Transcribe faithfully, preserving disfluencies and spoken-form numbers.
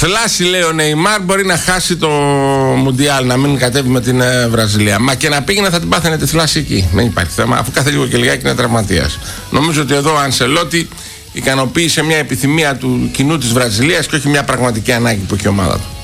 Θλάση, λέει ο Νεϊμάρ, μπορεί να χάσει το Μουντιάλ, να μην κατέβει με την ε, Βραζιλία. Μα και να πήγαινε θα την πάθαινε τη θλάση εκεί. Δεν υπάρχει θέμα, αφού κάθε λίγο και λιγάκι είναι τραυματίας. Νομίζω ότι εδώ ο Ανσελότη ικανοποίησε μια επιθυμία του κοινού της Βραζιλίας και όχι μια πραγματική ανάγκη που έχει η ομάδα του.